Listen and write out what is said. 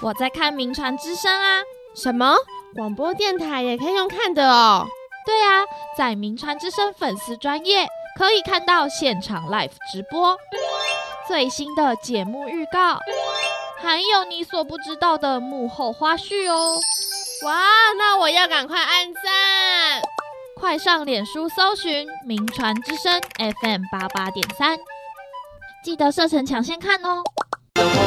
我在看名传之声啊。 什么？广播电台也可以用看的哦？ 对啊，在名传之声粉丝专页可以看到现场 live 直播，最新的节目预告，还有你所不知道的幕后花絮哦。 哇，那我要赶快按赞！ 快上脸书搜寻名传之声 FM88.3，记得设成抢先看哦。